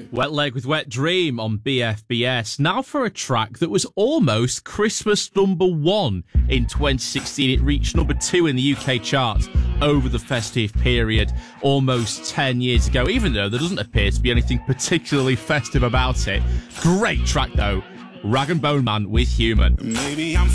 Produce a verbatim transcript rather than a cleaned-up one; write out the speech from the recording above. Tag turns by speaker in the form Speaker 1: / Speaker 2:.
Speaker 1: Wet Leg with Wet Dream on B F B S. Now for a track that was almost Christmas number one in twenty sixteen. It reached number two in the U K charts over the festive period almost ten years ago, even though there doesn't appear to be anything particularly festive about it. Great track though. Rag and Bone Man with Human.
Speaker 2: Maybe I'm